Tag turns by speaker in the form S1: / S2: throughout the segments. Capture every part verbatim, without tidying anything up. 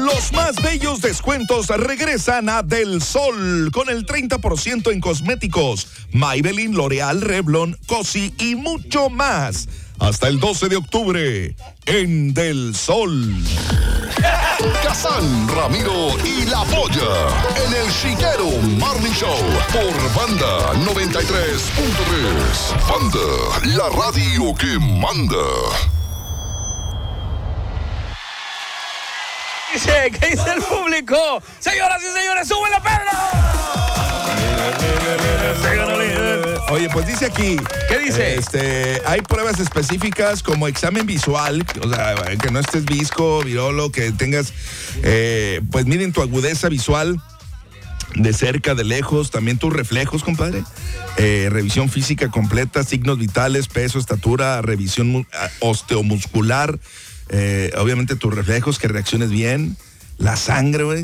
S1: Los más bellos descuentos regresan a Del Sol con el treinta por ciento en cosméticos, Maybelline, L'Oreal, Revlon, Cosi y mucho más. Hasta el doce de octubre en Del Sol.
S2: Kazán, Ramiro y La Polla en el Chiquero Morning Show por Banda noventa y tres punto tres. Banda, la radio que manda.
S3: Dice, ¿qué dice el público? Señoras y señores, ¡sube la perla!
S1: Oye, pues dice aquí.
S3: ¿Qué dice?
S1: Este, hay pruebas específicas como examen visual, o sea, que no estés visco, virolo, que tengas, eh, pues miren tu agudeza visual de cerca, de lejos, también tus reflejos, compadre. Eh, revisión física completa, signos vitales, peso, estatura, revisión osteomuscular, eh, obviamente tus reflejos, que reacciones bien, la sangre, güey,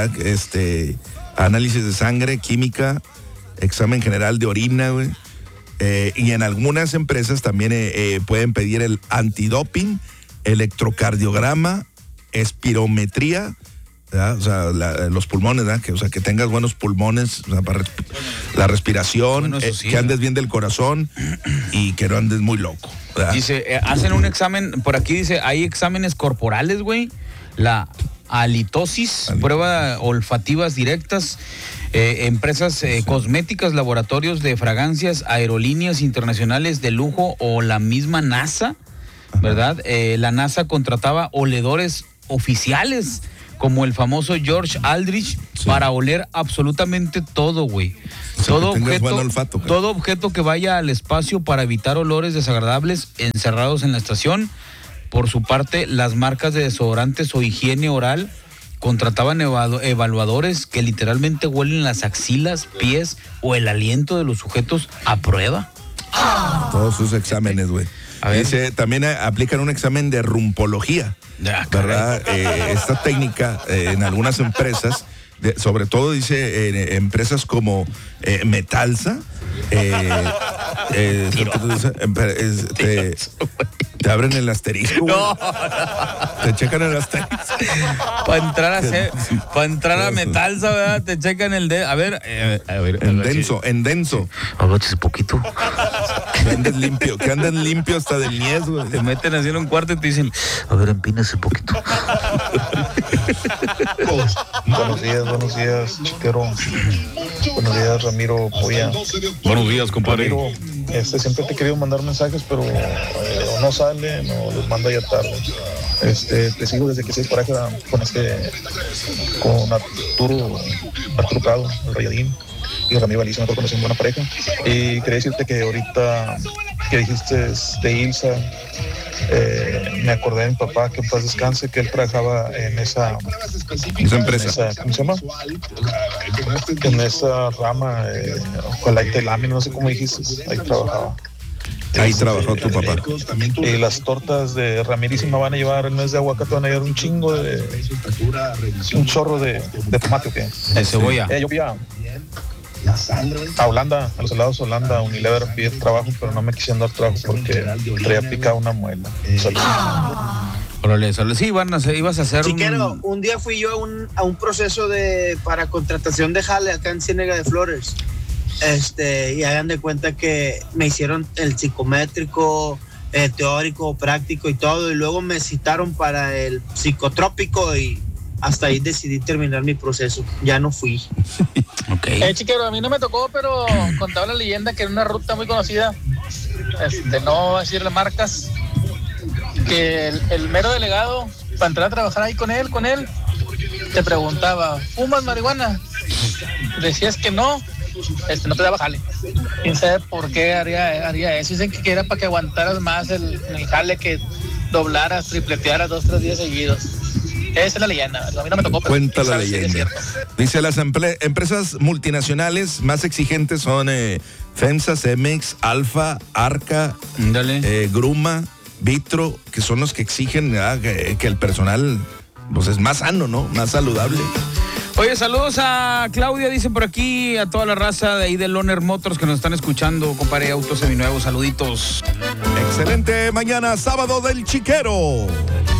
S1: este, análisis de sangre, química, examen general de orina, güey. Eh, y en algunas empresas también eh, eh, pueden pedir el antidoping, electrocardiograma, espirometría, ¿verdad? O sea, la, los pulmones, ¿verdad? Que, o sea, que tengas buenos pulmones, o sea, para resp- la respiración, bueno, eh, sí, que andes bien del corazón y que no andes muy loco, ¿verdad?
S3: Dice, eh, hacen un examen, por aquí dice, hay exámenes corporales, güey, la halitosis, Halitosis. Pruebas olfativas directas, eh, empresas eh, sí. cosméticas, laboratorios de fragancias, aerolíneas internacionales de lujo o la misma NASA, ¿verdad? Eh, la NASA contrataba oledores oficiales como el famoso George Aldrich sí. para oler absolutamente todo, güey.
S1: O sea,
S3: todo
S1: objeto,
S3: buen
S1: olfato,
S3: todo objeto que vaya al espacio para evitar olores desagradables encerrados en la estación. Por su parte, las marcas de desodorantes o higiene oral contrataban evaluadores que literalmente huelen las axilas, pies o el aliento de los sujetos a prueba.
S1: Todos sus exámenes, güey. Dice, también aplican un examen de rumpología,
S3: ya,
S1: ¿verdad? Eh, esta técnica eh, en algunas empresas, de, sobre todo dice en eh, empresas como eh, Metalsa, eh, eh, te, te, te abren el asterisco, no. Te checan el asterisco
S3: para entrar a ser, para entrar a Metalsa, ¿verdad? Te checan el dedo. A ver, eh, a ver,
S1: en denso, sí. en denso.
S3: Agáchese poquito.
S1: Que andes limpio, que andes limpio hasta del niés, güey.
S3: Te meten así en un cuarto y te dicen, a ver, empínese poquito.
S4: Buenos días, buenos días, Chiquero. Buenos días, Ramiro Polla.
S3: Buenos días, compadre.
S4: Ramiro, este, siempre te he querido mandar mensajes, pero eh, no salen o los mando ya tarde. Este, te sigo desde que soy pareja con este, con Arturo, Arturo Prado, el Rayadín, y Ramiro Alicia, nosotros conocemos buena pareja. Y quería decirte que ahorita que dijiste de Ilsa, eh, me acordé de mi papá, que en paz descanse, que él trabajaba en esa,
S1: esa empresa.
S4: En esa, ¿cómo se llama? En esa rama, eh, con la lámina, no sé cómo dijiste, ahí trabajaba.
S1: Ahí este, trabajó tu papá.
S4: Y las tortas de Ramirísima van a llevar, el mes de aguacate van a llevar un chingo de, un chorro de, de tomate, ¿o qué?
S3: De cebolla.
S4: Eh, yo fui a, a Holanda, a los helados Holanda, Unilever, pide trabajo, pero no me quisieron dar trabajo porque traía picada una muela.
S3: Órale, solo sí, iban a hacer, ibas a hacer
S5: Chiquero,
S3: un...
S5: un día fui yo a un, a un proceso de para contratación de jale acá en Ciénega de Flores. Este, y hagan de cuenta que me hicieron el psicométrico, el teórico, práctico y todo, y luego me citaron para el psicotrópico y hasta ahí decidí terminar mi proceso. Ya no fui.
S6: Okay. Eh, Chiquero, a mí no me tocó, pero contaba la leyenda que era una ruta muy conocida, este, no decirle marcas, que el, el mero delegado, para entrar a trabajar ahí con él, con él, te preguntaba, ¿fumas marihuana? Decías que no, este, no te daba jale. ¿Quién sabe por qué haría, haría eso? Dicen que era para que aguantaras más el, el jale, que doblaras, tripletearas dos, tres días seguidos. Esa es la leyenda. A mí no me tocó.
S1: Cuenta la leyenda. Dice, las emple- empresas multinacionales más exigentes son eh, FEMSA, Cemex, Alfa, Arca, eh, Gruma, Vitro, que son los que exigen eh, que, que el personal pues, es más sano, ¿no? Más saludable.
S3: Oye, saludos a Claudia, dice por aquí, a toda la raza de ahí de Loner Motors que nos están escuchando, compadre, autos seminuevos, saluditos.
S1: Excelente mañana, sábado del Chiquero.